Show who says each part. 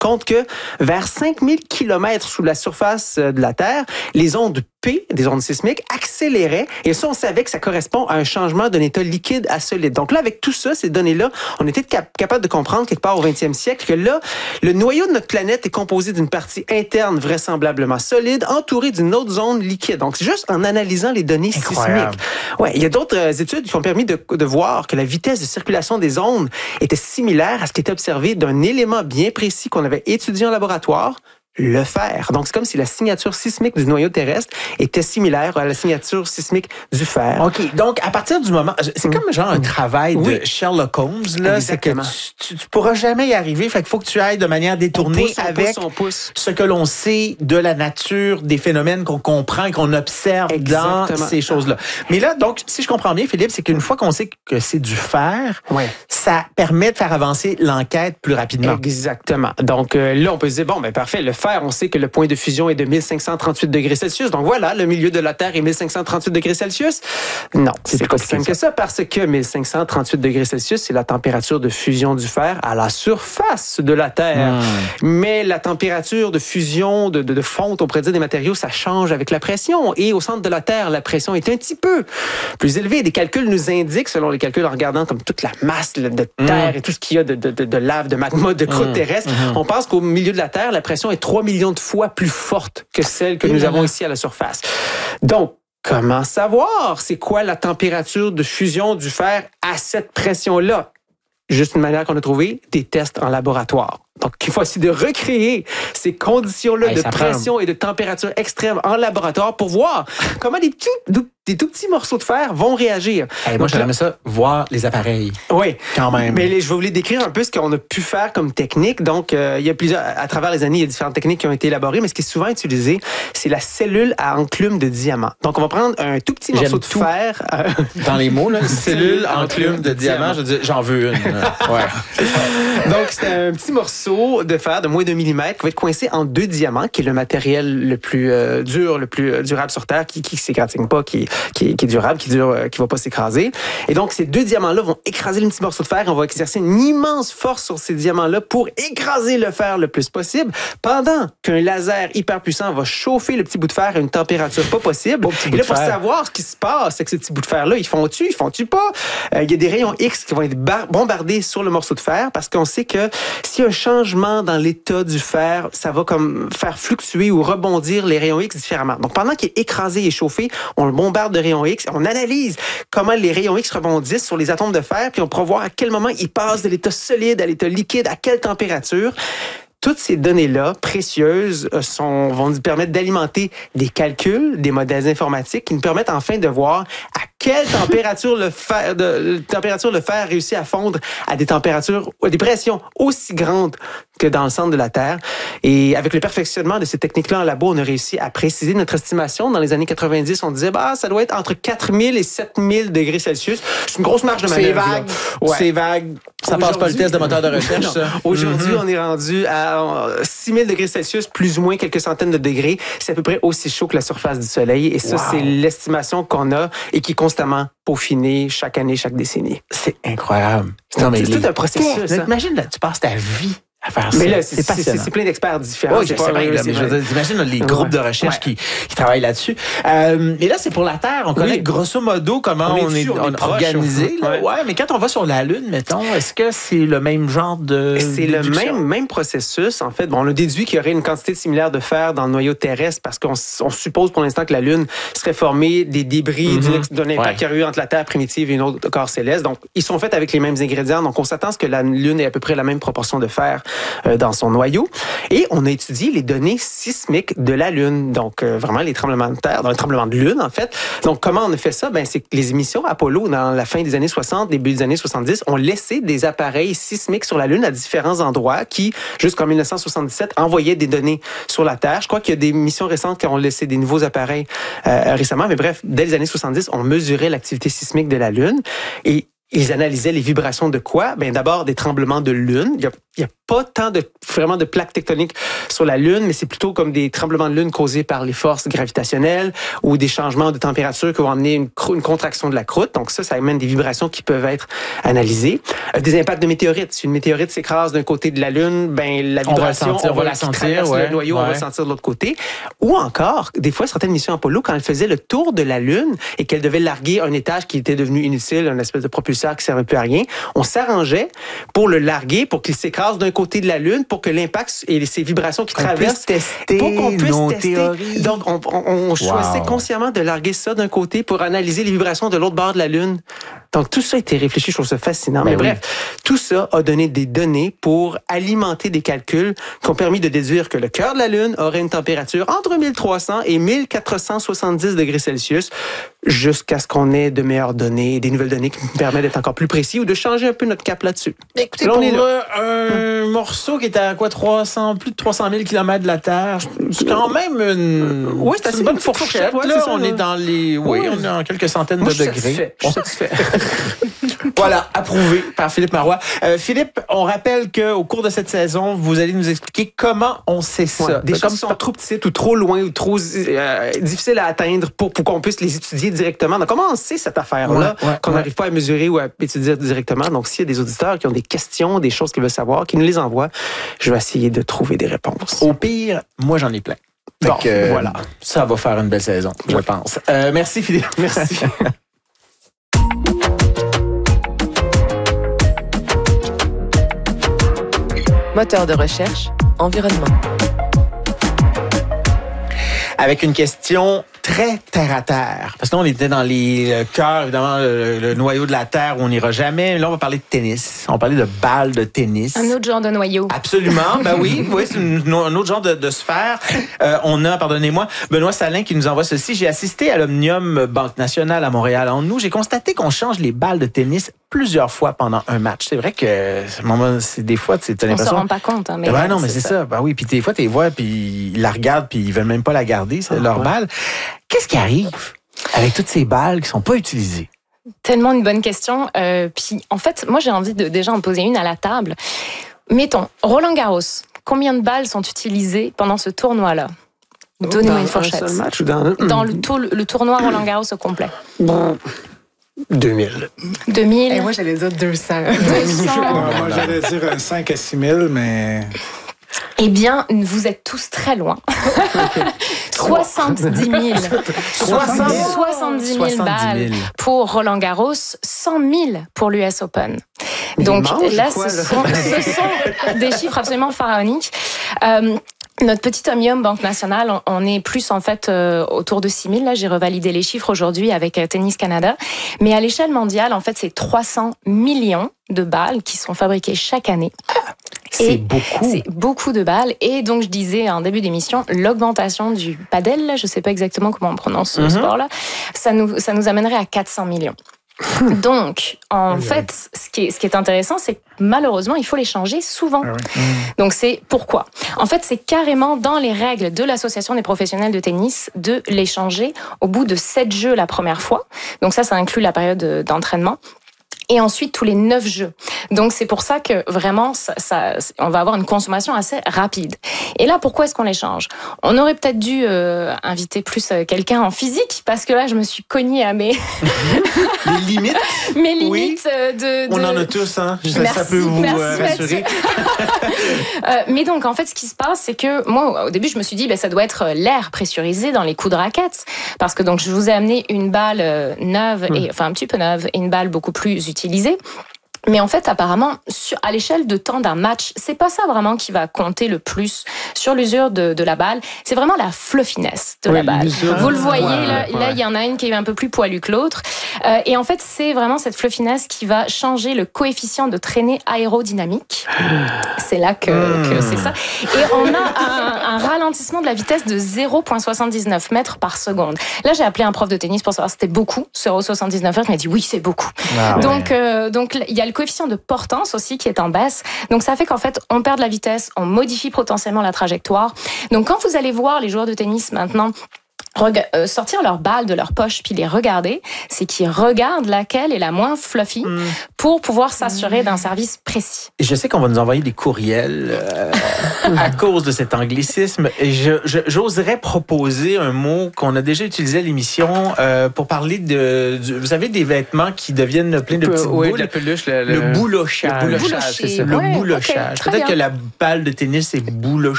Speaker 1: compte que vers 5000 km sous la surface de la Terre, les ondes P, des ondes sismiques, accéléraient. Et ça, on savait que ça correspond à un changement d'un état liquide à solide. Donc là, avec tout ça, ces données-là, on était capable de comprendre quelque part au 20e siècle que là, le noyau de notre planète est composé d'une partie interne vraisemblablement solide, entourée d'une autre zone liquide. Donc, c'est juste en analysant les données sismiques. Ouais, il y a d'autres études qui ont permis de voir que la vitesse de circulation des ondes était similaire à ce qui était observé d'un élément bien précis qu'on avait étudié en laboratoire, le fer. Donc, c'est comme si la signature sismique du noyau terrestre était similaire à la signature sismique du fer.
Speaker 2: OK. Donc, à partir du moment... C'est comme genre un travail de Sherlock Holmes, là.
Speaker 1: Exactement.
Speaker 2: C'est que tu pourras jamais y arriver. Fait qu'il faut que tu ailles de manière détournée avec ce que l'on sait de la nature, des phénomènes qu'on comprend et qu'on observe dans ces choses-là. Mais là, donc, si je comprends bien, Philippe, c'est qu'une fois qu'on sait que c'est du fer, ça permet de faire avancer l'enquête plus rapidement.
Speaker 1: Exactement. Donc, là, on peut se dire, bon, ben parfait, le fer, on sait que le point de fusion est de 1538 degrés Celsius. Donc voilà, le milieu de la Terre est 1538 degrés Celsius. Non, c'est pas si simple que ça parce que 1538 degrés Celsius, c'est la température de fusion du fer à la surface de la Terre. Mais la température de fusion, de fonte, on pourrait dire, des matériaux, ça change avec la pression. Et au centre de la Terre, la pression est un petit peu plus élevée. Des calculs nous indiquent, selon les calculs en regardant comme toute la masse de Terre et tout ce qu'il y a de lave, de magma, de croûte terrestre, on pense qu'au milieu de la Terre, la pression est 3 millions de fois plus forte que celle que nous avons ici à la surface. Donc, comment savoir c'est quoi la température de fusion du fer à cette pression-là? Juste une manière qu'on a trouvé, des tests en laboratoire. Donc, il faut essayer de recréer ces conditions-là de pression et de température extrême en laboratoire pour voir comment des tout petits morceaux de fer vont réagir.
Speaker 2: Moi, j'aimerais ça, voir les appareils. Oui. Quand même.
Speaker 1: Mais je vais vous les décrire un peu ce qu'on a pu faire comme technique. Donc, il y a plusieurs, à travers les années, il y a différentes techniques qui ont été élaborées, mais ce qui est souvent utilisé, c'est la cellule à enclume de diamant. Donc, on va prendre un tout petit morceau de fer.
Speaker 2: Dans les mots, là, cellule enclume de diamant, je dis, j'en veux une.
Speaker 1: Donc, c'est un petit morceau de fer de moins de millimètre qui va être coincé en 2 diamants, qui est le matériel le plus dur, le plus durable sur Terre, qui s'égratigne pas, qui est durable, qui va pas s'écraser. Et donc, ces 2 diamants-là vont écraser le petit morceau de fer et on va exercer une immense force sur ces diamants-là pour écraser le fer le plus possible, pendant qu'un laser hyper puissant va chauffer le petit bout de fer à une température pas possible. Et là, pour savoir ce qui se passe avec ce petit bout de fer-là, ils font-tu pas? Il y a des rayons X qui vont être bombardés sur le morceau de fer parce qu'on sait que s'il y a un changement dans l'état du fer, ça va comme faire fluctuer ou rebondir les rayons X différemment. Donc, pendant qu'il est écrasé et chauffé, on le bombarde de rayons X, on analyse comment les rayons X rebondissent sur les atomes de fer, puis on pourra voir à quel moment ils passent de l'état solide à l'état liquide, à quelle température. Toutes ces données-là, précieuses, vont nous permettre d'alimenter des calculs, des modèles informatiques qui nous permettent enfin de voir à quelle température le fer réussit à fondre à des pressions aussi grandes que dans le centre de la Terre. Et avec le perfectionnement de ces techniques-là en labo, on a réussi à préciser notre estimation. Dans les années 90, on disait, ça doit être entre 4000 et 7000 degrés Celsius. C'est une grosse marge de manœuvre.
Speaker 2: C'est vague. Ouais. C'est vague. Ça passe pas le test de moteur de recherche, ça.
Speaker 1: Aujourd'hui, on est rendu à 6000 degrés Celsius, plus ou moins quelques centaines de degrés. C'est à peu près aussi chaud que la surface du Soleil. Et ça, c'est l'estimation qu'on a et qui est constamment peaufinée chaque année, chaque décennie.
Speaker 2: C'est incroyable.
Speaker 1: C'est tout un processus.
Speaker 2: Imagine, là, tu passes ta vie à faire ça.
Speaker 1: Mais là, c'est plein d'experts différents.
Speaker 2: Oui, c'est vrai. Mais je veux dire, t'imagines les groupes de recherche qui travaillent là-dessus. Mais là, c'est pour la Terre. On connaît grosso modo comment on est organisé. Mais quand on va sur la Lune, mettons, est-ce que c'est le même genre de
Speaker 1: C'est le même processus. En fait, on a déduit qu'il y aurait une quantité similaire de fer dans le noyau terrestre parce qu'on suppose pour l'instant que la Lune serait formée des débris d'un impact qu'il y a eu entre la Terre primitive et une autre corps céleste. Donc, ils sont faits avec les mêmes ingrédients. Donc, on s'attend à ce que la Lune ait à peu près la même proportion de fer dans son noyau. Et on a étudié les données sismiques de la Lune. Donc, vraiment, les tremblements de terre, dans le tremblement de Lune, en fait. Donc, comment on a fait ça? C'est que les émissions Apollo, dans la fin des années 60, début des années 70, ont laissé des appareils sismiques sur la Lune à différents endroits qui, jusqu'en 1977, envoyaient des données sur la Terre. Je crois qu'il y a des missions récentes qui ont laissé des nouveaux appareils récemment. Mais bref, dès les années 70, on mesurait l'activité sismique de la Lune et ils analysaient les vibrations de quoi? D'abord, des tremblements de Lune. Il y a il n'y a pas tant vraiment de plaques tectoniques sur la Lune, mais c'est plutôt comme des tremblements de Lune causés par les forces gravitationnelles ou des changements de température qui vont amener une contraction de la croûte. Donc ça amène des vibrations qui peuvent être analysées. Des impacts de météorites. Si une météorite s'écrase d'un côté de la Lune, ben la vibration, on va la sentir. Le noyau, on va le sentir de l'autre côté. Ou encore, des fois, certaines missions Apollo, quand elles faisaient le tour de la Lune et qu'elles devaient larguer un étage qui était devenu inutile, une espèce de propulseur qui ne servait plus à rien, on s'arrangeait pour le larguer, pour qu'il s'écrase d'un côté de la Lune, pour que l'impact et ces vibrations qui traversent, pour qu'on puisse tester. Théories. Donc, on choisissait consciemment de larguer ça d'un côté pour analyser les vibrations de l'autre bord de la Lune. Donc, tout ça a été réfléchi, je trouve ça fascinant. Mais bref, tout ça a donné des données pour alimenter des calculs qui ont permis de déduire que le cœur de la Lune aurait une température entre 1300 et 1470 degrés Celsius, jusqu'à ce qu'on ait de meilleures données, des nouvelles données qui nous permettent d'être encore plus précis ou de changer un peu notre cap là-dessus.
Speaker 2: Écoutez, là, un morceau qui est à quoi, plus de 300 000 km de la Terre, c'est quand même c'est une bonne fourchette. Là, on est dans les... on est en quelques centaines de degrés.
Speaker 1: Je suis satisfait.
Speaker 2: Voilà, approuvé par Philippe Marois. Philippe, on rappelle qu'au cours de cette saison, vous allez nous expliquer comment on sait ça.
Speaker 1: Des choses qui sont trop petites ou trop loin ou trop difficiles à atteindre pour qu'on puisse les étudier directement. Donc, comment on sait cette affaire-là qu'on n'arrive pas à mesurer ou à étudier directement? Donc, s'il y a des auditeurs qui ont des questions, des choses qu'ils veulent savoir, qui nous les envoient, je vais essayer de trouver des réponses.
Speaker 2: Au pire, moi, j'en ai plein. Donc, voilà. Ça va faire une belle saison, je pense. Merci, Philippe.
Speaker 1: Merci.
Speaker 3: Moteur de recherche, environnement.
Speaker 2: Avec une question très terre-à-terre. Parce que là, on était dans les cœurs, évidemment, le noyau de la Terre où on n'ira jamais. Là, on va parler de tennis. On va parler de balles de tennis.
Speaker 4: Un autre genre de noyau.
Speaker 2: Absolument. Ben oui, c'est un autre genre de sphère. On a, pardonnez-moi, Benoît Salin qui nous envoie ceci. J'ai assisté à l'Omnium Banque Nationale à Montréal. En nous, j'ai constaté qu'on change les balles de tennis plusieurs fois pendant un match. C'est vrai que des fois, tu as l'impression...
Speaker 4: On s'en rend pas compte. Hein, mais
Speaker 2: non, mais c'est ça. Ben oui, puis des fois, tu les vois, puis ils la regardent, puis ils veulent même pas la garder, c'est leur balle. Qu'est-ce qui arrive avec toutes ces balles qui sont pas utilisées?
Speaker 4: Tellement une bonne question. Puis, en fait, moi, j'ai envie de déjà en poser une à la table. Mettons, Roland-Garros, combien de balles sont utilisées pendant ce tournoi-là? Donnez-moi une fourchette.
Speaker 1: Dans un seul match ou dans
Speaker 4: le tournoi Roland-Garros au complet.
Speaker 1: 2000.
Speaker 4: 2000.
Speaker 5: Et moi, j'allais dire 200.
Speaker 6: Moi, j'allais dire 5 à 6 000, mais...
Speaker 4: Eh bien, vous êtes tous très loin. 70 000. 70 000 balles pour Roland-Garros, 100 000 pour l'US Open. Donc là, ce sont des chiffres absolument pharaoniques. Notre petit Omnium Banque Nationale, on est plus en fait autour de 6 000. Là, j'ai revalidé les chiffres aujourd'hui avec Tennis Canada. Mais à l'échelle mondiale, en fait, c'est 300 millions de balles qui sont fabriquées chaque année.
Speaker 2: C'est beaucoup.
Speaker 4: C'est beaucoup de balles. Et donc, je disais en début d'émission, l'augmentation du padel, là, je ne sais pas exactement comment on prononce ce sport-là, ça nous amènerait à 400 millions. Donc, en fait, ce qui est intéressant, c'est que malheureusement, il faut les changer souvent. Donc, c'est pourquoi? En fait, c'est carrément dans les règles de l'Association des professionnels de tennis de les changer au bout de 7 jeux la première fois. Donc ça inclut la période d'entraînement. Et ensuite, tous les 9 jeux. Donc, c'est pour ça que vraiment, on va avoir une consommation assez rapide. Et là, pourquoi est-ce qu'on les change? On aurait peut-être dû inviter plus quelqu'un en physique, parce que là, je me suis cognée à mes...
Speaker 2: Les limites?
Speaker 4: Mes limites
Speaker 2: On en a tous, hein? Ça peut vous rassurer.
Speaker 4: Mais donc, en fait, ce qui se passe, c'est que moi, au début, je me suis dit, ça doit être l'air pressurisé dans les coups de raquette. Parce que donc, je vous ai amené une balle neuve, enfin un petit peu neuve, et une balle beaucoup plus utilisée. Mais en fait, apparemment, à l'échelle de temps d'un match, c'est pas ça vraiment qui va compter le plus sur l'usure de la balle. C'est vraiment la fluffiness de la balle. Vous le voyez, là, il y en a une qui est un peu plus poilue que l'autre. Et en fait, c'est vraiment cette fluffiness qui va changer le coefficient de traînée aérodynamique. C'est là que c'est ça. Et on a un ralentissement de la vitesse de 0,79 mètres par seconde. Là, j'ai appelé un prof de tennis pour savoir si c'était beaucoup, 0,79 mètres. Il m'a dit oui, c'est beaucoup. Donc, il y a le coefficient de portance aussi qui est en baisse. Donc, ça fait qu'en fait, on perd de la vitesse, on modifie potentiellement la trajectoire. Donc, quand vous allez voir les joueurs de tennis maintenant sortir leur balle de leur poche puis les regarder, c'est qu'ils regardent laquelle est la moins fluffy pour pouvoir s'assurer d'un service précis.
Speaker 2: Et je sais qu'on va nous envoyer des courriels à cause de cet anglicisme. Et j'oserais proposer un mot qu'on a déjà utilisé à l'émission pour parler vous savez, des vêtements qui deviennent pleins de petites boules.
Speaker 1: De la peluche,
Speaker 2: le boulochage.
Speaker 1: Le boulochage, c'est ça.
Speaker 2: Le boulochage.
Speaker 4: Okay,
Speaker 2: peut-être que la balle de tennis est boulochée.